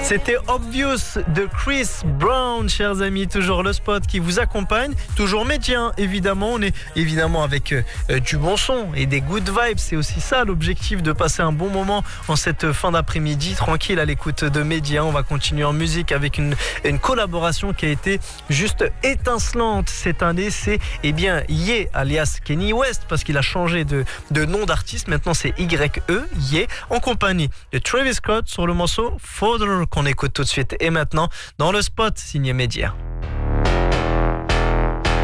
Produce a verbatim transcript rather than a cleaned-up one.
C'était Obvious de Chris Brown, chers amis. Toujours le spot qui vous accompagne. Toujours médien, évidemment. On est évidemment avec euh, du bon son et des good vibes. C'est aussi ça l'objectif, de passer un bon moment en cette fin d'après-midi, tranquille à l'écoute de médias. On va continuer en musique avec une, une collaboration qui a été juste étincelante cette année. C'est eh bien Ye, alias Kanye West, parce qu'il a changé de, de nom d'artiste. Maintenant c'est Y E, Ye, en compagnie de Travis Scott sur le morceau Father, qu'on écoute tout de suite et maintenant dans le spot signé Média.